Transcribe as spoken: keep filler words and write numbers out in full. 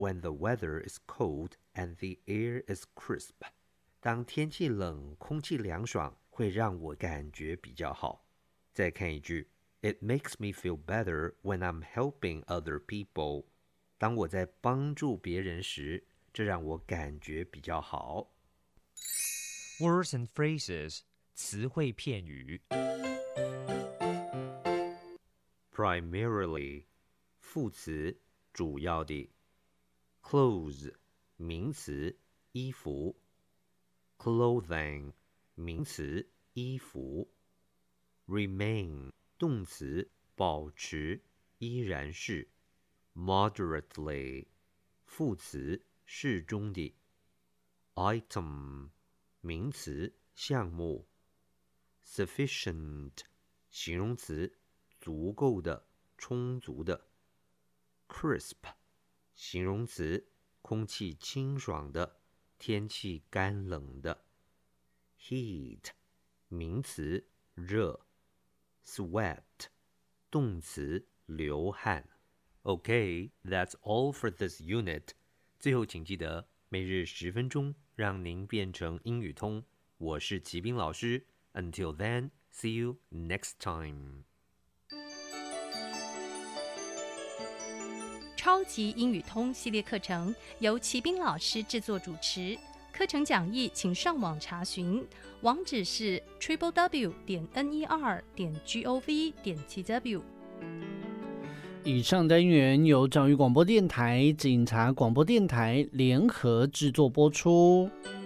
when the weather is cold and the air is crisp. 当天气冷，空气凉爽，会让我感觉比较好。再看一句 It makes me feel better when I'm helping other people. 当我在帮助别人时，这让我感觉比较好。 Words and phrases 词汇片语。 Primarily 副词，主要的。Clothes 名词，衣服。Clothing 名词，衣服。Remain 动词，保持，依然是。Moderately 副词，适中的。Item 名词，项目。Sufficient 形容词，足够的，充足的。Crisp 形容词，空气清爽的，天气干冷的。Heat 名词，热。Sweat 动词，流汗。Okay, that's all for this unit. 最后请记得每日十分钟，让您变成英语通。我是齐斌老师。Until then, see you next time. 超级英语通系列课程由齐斌老师制作主持，课程讲义请上网查询，网址是 triple w 点 n e r 点 gov 点 t w。 以上单元由教育广播电台、警察广播电台联合制作播出。